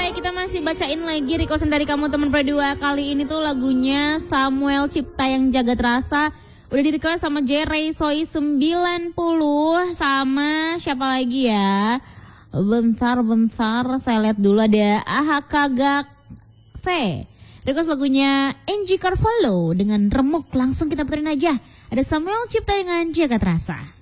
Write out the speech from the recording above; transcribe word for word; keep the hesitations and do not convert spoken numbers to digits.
Oke, kita masih bacain lagi requestan dari kamu teman berdua. Kali ini tuh lagunya Samuel Cipta yang Jagat Rasa. Udah di request sama Jerry Soy sembilan puluh. Sama siapa lagi ya? Bentar-bentar saya lihat dulu, ada Ahakagak V. Request lagunya Angie Carvalho dengan Remuk. Langsung kita puterin aja. Ada Samuel Cipta dengan Jagat Rasa.